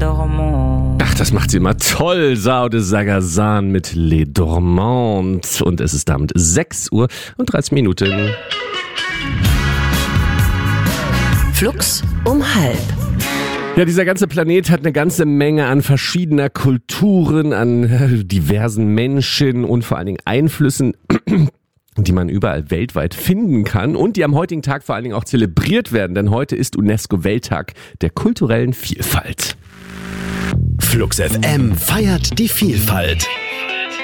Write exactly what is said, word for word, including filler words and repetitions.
dormants. Ach, das macht sie immer toll. Sao de Sagazan mit Les Dormants. Und es ist damit sechs Uhr und dreißig Minuten. Flux um halb. Ja, dieser ganze Planet hat eine ganze Menge an verschiedener Kulturen, an diversen Menschen und vor allen Dingen Einflüssen, die man überall weltweit finden kann und die am heutigen Tag vor allen Dingen auch zelebriert werden, denn heute ist UNESCO-Welttag der kulturellen Vielfalt. Flux F M feiert die Vielfalt.